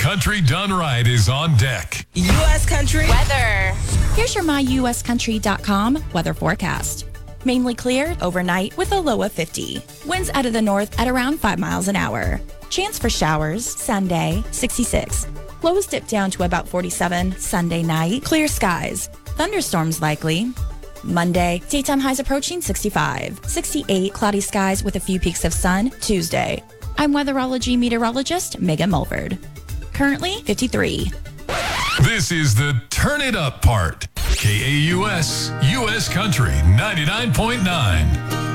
Country Done Right is on deck. U.S. Country weather. Here's your myuscountry.com weather forecast. Mainly clear overnight with a low of 50. Winds out of the north at around 5 miles an hour. Chance for showers Sunday, 66. Lows dip down to about 47 Sunday night. Clear skies. Thunderstorms likely. Monday, daytime highs approaching 65. 68 cloudy skies with a few peaks of sun Tuesday. I'm weatherology meteorologist Megan Mulford. Currently 53. This is the Turn It Up part. KAUS, U.S. Country 99.9.